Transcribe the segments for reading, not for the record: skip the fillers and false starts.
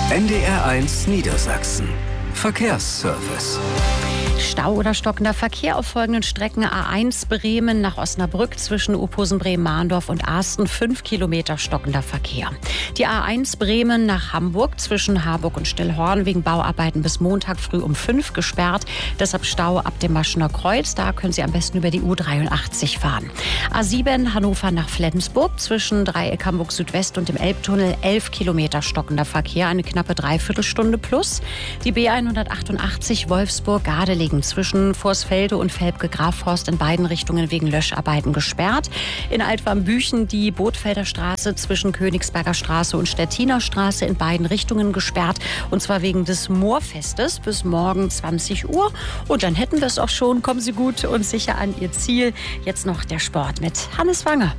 NDR1 Niedersachsen. Verkehrsservice. Stau oder stockender Verkehr auf folgenden Strecken: A1 Bremen nach Osnabrück zwischen Ophusen, Bremen-Mahndorf und Asten, 5 Kilometer stockender Verkehr. Die A1 Bremen nach Hamburg zwischen Harburg und Stillhorn wegen Bauarbeiten bis Montag früh um 5 gesperrt. Deshalb Stau ab dem Maschener Kreuz. Da können Sie am besten über die U83 fahren. A7 Hannover nach Flensburg zwischen Dreieck Hamburg Südwest und dem Elbtunnel, 11 Kilometer stockender Verkehr, eine knappe Dreiviertelstunde plus. Die B188 Wolfsburg-Gardelegen zwischen Vorsfelde und Velpke-Grafhorst in beiden Richtungen wegen Löscharbeiten gesperrt. In Altwarmbüchen die Bootfelder Straße zwischen Königsberger Straße und Stettiner Straße in beiden Richtungen gesperrt. Und zwar wegen des Moorfestes bis morgen 20 Uhr. Und dann hätten wir es auch schon. Kommen Sie gut und sicher an Ihr Ziel. Jetzt noch der Sport mit Hannes Wanger.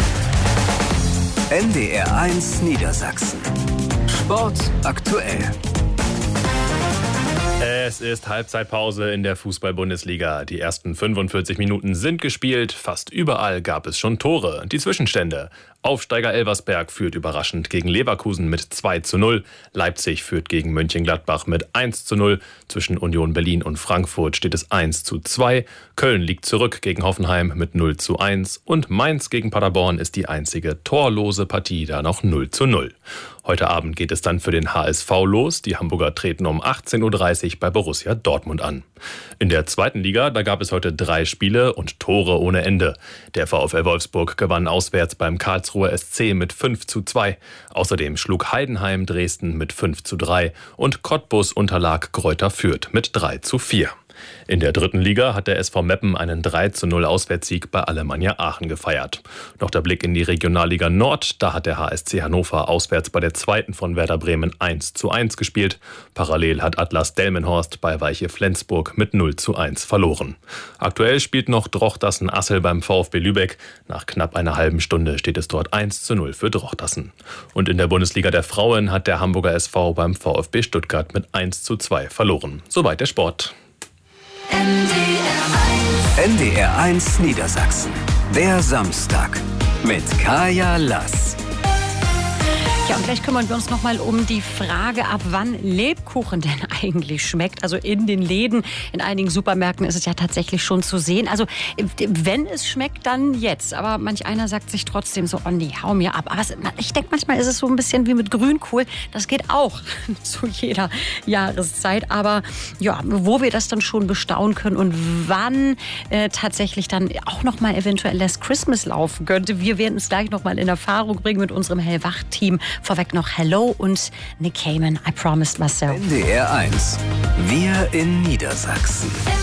NDR1 Niedersachsen. Sport aktuell. Es ist Halbzeitpause in der Fußball-Bundesliga. Die ersten 45 Minuten sind gespielt. Fast überall gab es schon Tore. Die Zwischenstände: Aufsteiger Elversberg führt überraschend gegen Leverkusen mit 2:0. Leipzig führt gegen Mönchengladbach mit 1:0. Zwischen Union Berlin und Frankfurt steht es 1:2. Köln liegt zurück gegen Hoffenheim mit 0:1. Und Mainz gegen Paderborn ist die einzige torlose Partie, da noch 0:0. Heute Abend geht es dann für den HSV los. Die Hamburger treten um 18:30 Uhr bei Borussia Dortmund an. In der zweiten Liga, da gab es heute 3 Spiele und Tore ohne Ende. Der VfL Wolfsburg gewann auswärts beim Karlsruher SC mit 5:2. Außerdem schlug Heidenheim Dresden mit 5:3 und Cottbus unterlag Greuther Fürth mit 3:4. In der dritten Liga hat der SV Meppen einen 3:0 Auswärtssieg bei Alemannia Aachen gefeiert. Noch der Blick in die Regionalliga Nord. Da hat der HSC Hannover auswärts bei der zweiten von Werder Bremen 1:1 gespielt. Parallel hat Atlas Delmenhorst bei Weiche Flensburg mit 0:1 verloren. Aktuell spielt noch Drochtersen-Assel beim VfB Lübeck. Nach knapp einer halben Stunde steht es dort 1:0 für Drochtersen. Und in der Bundesliga der Frauen hat der Hamburger SV beim VfB Stuttgart mit 1:2 verloren. Soweit der Sport. NDR1 Niedersachsen. Der Samstag mit Kaya Lass. Ja, und gleich kümmern wir uns noch mal um die Frage, ab wann Lebkuchen denn eigentlich schmeckt. Also in den Läden, in einigen Supermärkten ist es ja tatsächlich schon zu sehen. Also wenn es schmeckt, dann jetzt. Aber manch einer sagt sich trotzdem so, oh nee, hau mir ab. Aber ich denke, manchmal ist es so ein bisschen wie mit Grünkohl. Das geht auch zu jeder Jahreszeit. Aber ja, wo wir das dann schon bestaunen können und wann tatsächlich dann auch noch mal eventuell Last Christmas laufen könnte. Wir werden es gleich noch mal in Erfahrung bringen mit unserem Hellwach-Team. Vorweg noch Hello und Nick Cayman, I Promised Myself. NDR1, wir in Niedersachsen.